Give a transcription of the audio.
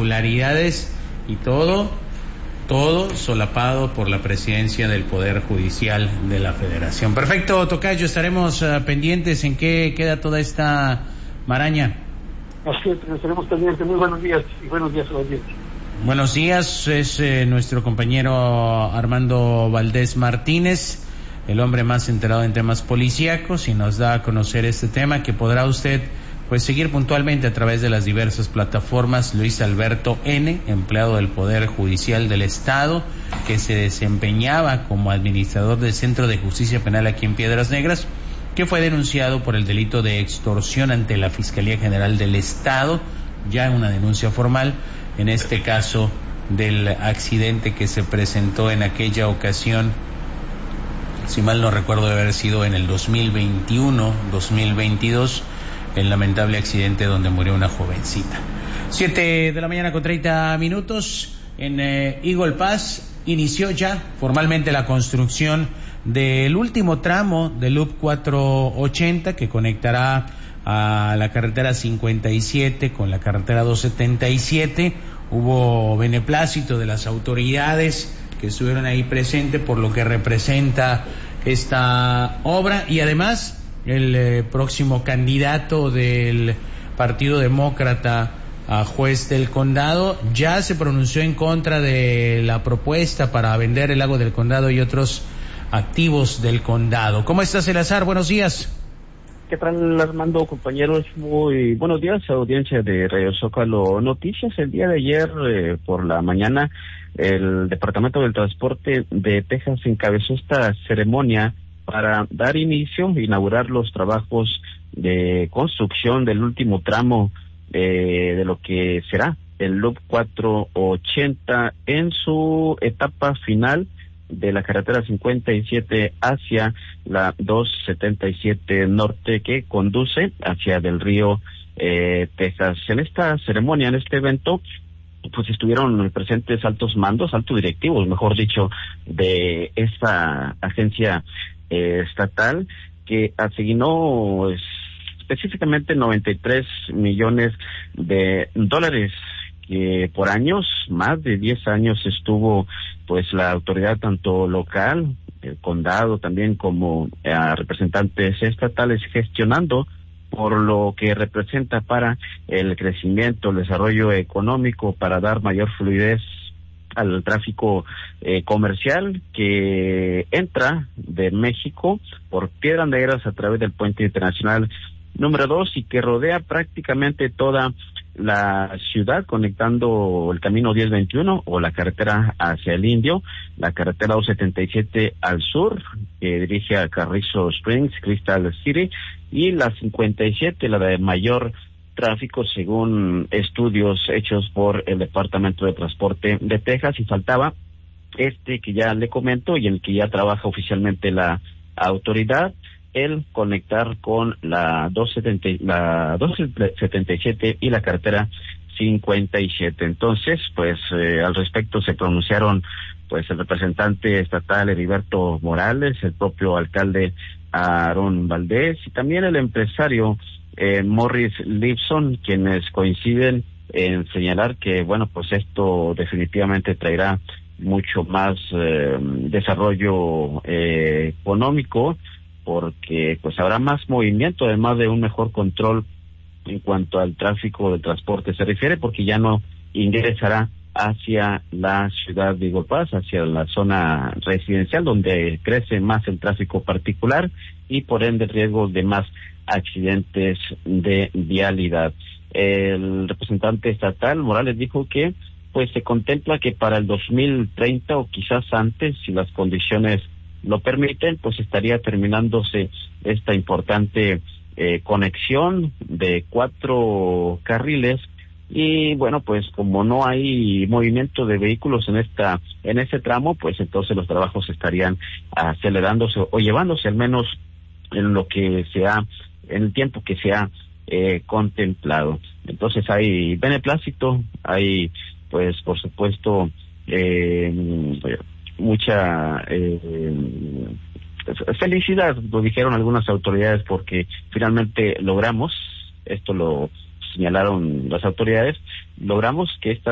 irregularidades y todo solapado por la presidencia del Poder Judicial de la Federación. Perfecto, tocayo, estaremos pendientes en qué queda toda esta maraña. Así es, estaremos pendientes. Muy buenos días y buenos días a la audiencia. Buenos días, es nuestro compañero Armando Valdés Martínez, el hombre más enterado en temas policíacos, y nos da a conocer este tema que podrá usted seguir puntualmente a través de las diversas plataformas. Luis Alberto N., empleado del Poder Judicial del Estado, que se desempeñaba como administrador del Centro de Justicia Penal aquí en Piedras Negras, que fue denunciado por el delito de extorsión ante la Fiscalía General del Estado, ya en una denuncia formal, en este caso del accidente que se presentó en aquella ocasión, si mal no recuerdo, de haber sido en el 2021-2022, el lamentable accidente donde murió una jovencita. 7 de la mañana con 30 minutos. En Eagle Pass inició ya formalmente la construcción del último tramo del Loop 480 que conectará a la carretera 57 con la carretera 277. Hubo beneplácito de las autoridades que estuvieron ahí presentes por lo que representa esta obra, y además el próximo candidato del Partido Demócrata a juez del condado ya se pronunció en contra de la propuesta para vender el lago del condado y otros activos del condado. ¿Cómo estás, Eleazar? Buenos días. ¿Qué tal, Armando, compañeros? Muy buenos días, audiencia de Radio Zócalo Noticias. El día de ayer, por la mañana, el Departamento del Transporte de Texas encabezó esta ceremonia para dar inicio, inaugurar los trabajos de construcción del último tramo de lo que será el Loop 480 en su etapa final de la carretera 57 hacia la 277 norte que conduce hacia Del Río, Texas. En esta ceremonia, en este evento, pues estuvieron presentes altos mandos, altos directivos, mejor dicho, de esta agencia estatal, que asignó específicamente 93 millones de dólares, que por años, más de 10 años, estuvo pues la autoridad tanto local, el condado también, como representantes estatales gestionando por lo que representa para el crecimiento, el desarrollo económico, para dar mayor fluidez al tráfico comercial que entra de México por Piedras Negras a través del puente internacional número 2 y que rodea prácticamente toda la ciudad, conectando el camino 1021 o la carretera hacia el Indio, la carretera 277 al sur, que dirige a Carrizo Springs, Crystal City, y la 57, la de mayor tráfico según estudios hechos por el Departamento de Transporte de Texas. Y faltaba este que ya le comento y en el que ya trabaja oficialmente la autoridad, el conectar con la 277 y la carretera 57. Entonces, pues al respecto se pronunciaron pues el representante estatal Heriberto Morales, el propio alcalde Aarón Valdés y también el empresario Morris Lipson, quienes coinciden en señalar que, bueno, pues esto definitivamente traerá mucho más desarrollo económico, porque pues habrá más movimiento, además de un mejor control en cuanto al tráfico de transporte se refiere, porque ya no ingresará hacia la ciudad de Eagle Pass, hacia la zona residencial, donde crece más el tráfico particular y por ende el riesgo de más accidentes de vialidad. El representante estatal Morales dijo que pues se contempla que para el 2030 o quizás antes, si las condiciones lo permiten, pues estaría terminándose esta importante conexión de 4 carriles. Y bueno, pues como no hay movimiento de vehículos en ese tramo, pues entonces los trabajos estarían acelerándose o llevándose al menos en el tiempo que se ha contemplado. Entonces hay beneplácito, hay pues por supuesto mucha felicidad, lo dijeron algunas autoridades, porque finalmente logramos, esto lo señalaron las autoridades, logramos que esta